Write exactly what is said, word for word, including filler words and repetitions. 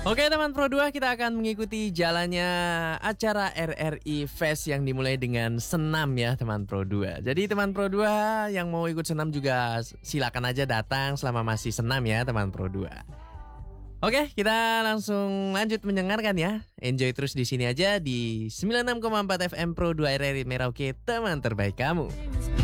Oke teman Pro dua, kita akan mengikuti jalannya acara R R I Fest yang dimulai dengan senam ya teman Pro dua. Jadi teman Pro dua yang mau ikut senam juga silakan aja datang selama masih senam ya teman Pro dua. Oke, kita langsung lanjut mendengarkan ya. Enjoy terus di sini aja di sembilan puluh enam koma empat F M Pro dua R R I Merauke, teman terbaik kamu.